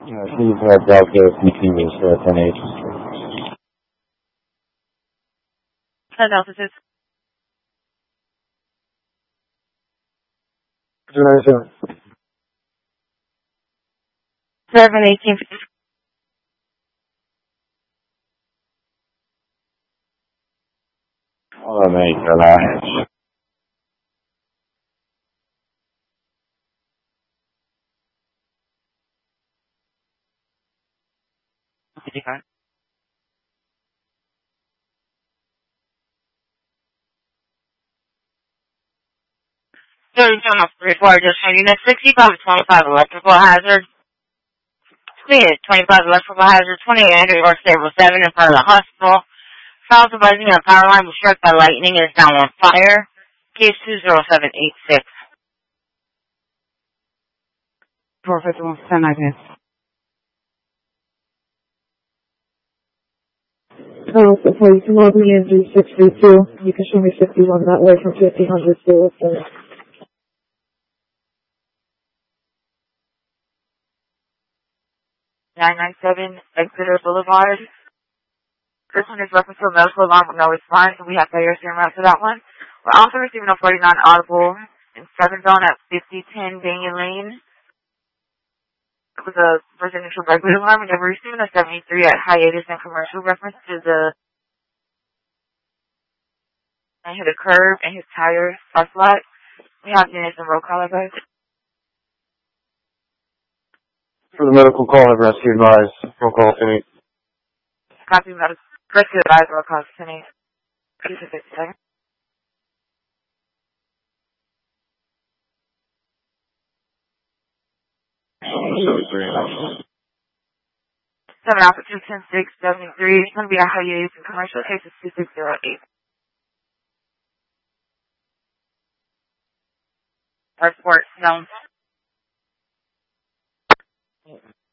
Please have Delta continuous 10H. 10 altitude. 297. 718. Hold on, mate, relax. Off 34, just heading at 65, 25 electrical hazard. Speed 25 electrical hazard, 2800 or stable 7 in front of the hospital. Files advising a power line was struck by lightning is now on fire. Case 20786. 451, 10 ideas. Oh, so you can log me in G632. You can show me 51 that way from 1500 to 997 Exeter Boulevard. This one is reference to a medical alarm with no response, and we have failure to route to that one. We're also receiving a 49 audible in 7 zone at 5010 Banyan Lane. It was a residential burglary alarm, and then we're receiving a 73 at Hiatus and commercial reference to the and hit a curb and his tire are flat. We have units and roll call advice. For the medical call, have rescue advised. Roll call, Timmy. Copy medical rescue advice roll call Penny. 2 to 50 seconds. Seven Alpha 210-673. It's going to be a Hiatus and commercial case is 2608. Our sports zone.